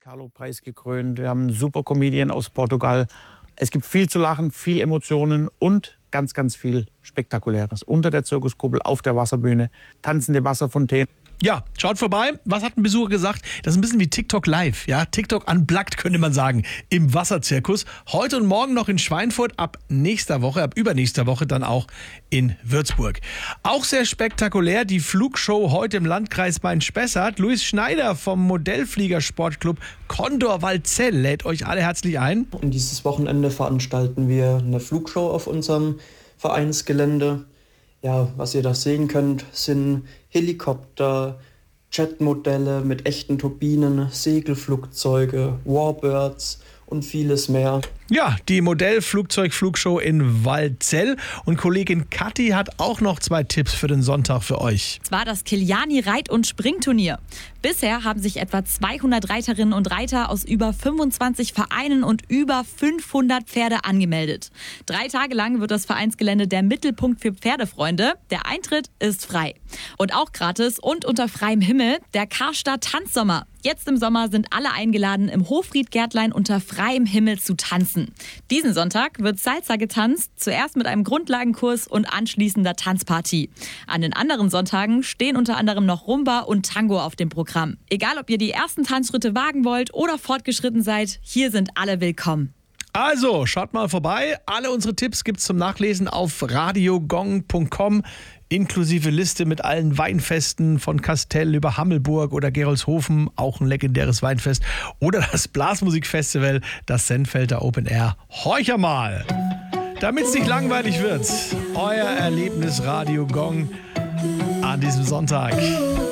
Carlo-Preis gekrönt. Wir haben einen super Comedian aus Portugal. Es gibt viel zu lachen, viel Emotionen und ganz, ganz viel Spektakuläres. Unter der Zirkuskuppel, auf der Wasserbühne, tanzende Wasserfontänen. Ja, schaut vorbei. Was hat ein Besucher gesagt? Das ist ein bisschen wie TikTok live. Ja, TikTok unplugged könnte man sagen. Im Wasserzirkus. Heute und morgen noch in Schweinfurt. Ab übernächster Woche dann auch in Würzburg. Auch sehr spektakulär die Flugshow heute im Landkreis Main-Spessart. Luis Schneider vom Modellfliegersportclub Condor Walzell lädt euch alle herzlich ein. Und dieses Wochenende veranstalten wir eine Flugshow auf unserem Vereinsgelände. Ja, was ihr da sehen könnt, sind Helikopter, Jetmodelle mit echten Turbinen, Segelflugzeuge, Warbirds und vieles mehr. Ja, die Modellflugzeug-Flugshow in Walzell. Und Kollegin Kathi hat auch noch 2 Tipps für den Sonntag für euch. Es war das Kiliani Reit- und Springturnier. Bisher haben sich etwa 200 Reiterinnen und Reiter aus über 25 Vereinen und über 500 Pferde angemeldet. 3 Tage lang wird das Vereinsgelände der Mittelpunkt für Pferdefreunde. Der Eintritt ist frei. Und auch gratis und unter freiem Himmel der Karstadt Tanzsommer. Jetzt im Sommer sind alle eingeladen, im Hofried-Gärtlein unter freiem Himmel zu tanzen. Diesen Sonntag wird Salsa getanzt, zuerst mit einem Grundlagenkurs und anschließender Tanzparty. An den anderen Sonntagen stehen unter anderem noch Rumba und Tango auf dem Programm. Egal, ob ihr die ersten Tanzschritte wagen wollt oder fortgeschritten seid, hier sind alle willkommen. Also, schaut mal vorbei. Alle unsere Tipps gibt's zum Nachlesen auf radiogong.com. Inklusive Liste mit allen Weinfesten von Kastell über Hammelburg oder Gerolzhofen, auch ein legendäres Weinfest. Oder das Blasmusikfestival, das Sennfelder Open Air. Horcher mal! Damit es nicht langweilig wird, euer Erlebnis Radio Gong an diesem Sonntag.